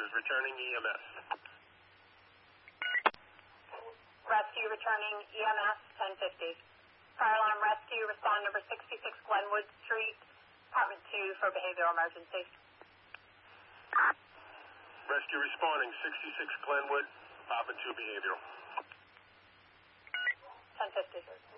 Rescues returning EMS. Rescue returning EMS 1050. Fire alarm rescue, respond number 66 Glenwood Street, Department 2 for behavioral emergency. Rescue responding 66 Glenwood, Department 2 behavioral. 1050.